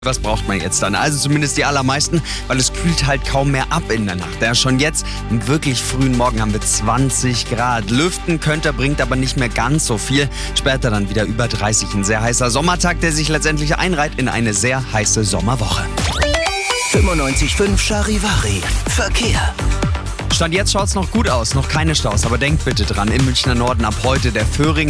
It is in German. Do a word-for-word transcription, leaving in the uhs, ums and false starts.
Was braucht man jetzt dann? Also zumindest die allermeisten, weil es kühlt halt kaum mehr ab in der Nacht. Ja, schon jetzt, am wirklich frühen Morgen haben wir zwanzig Grad. Lüften könnte, bringt aber nicht mehr ganz so viel. Später dann wieder über dreißig. Ein sehr heißer Sommertag, der sich letztendlich einreiht in eine sehr heiße Sommerwoche. fünfundneunzig Komma fünf Charivari. Verkehr. Stand jetzt schaut's noch gut aus, noch keine Staus. Aber denkt bitte dran, im Münchner Norden ab heute der Föhring.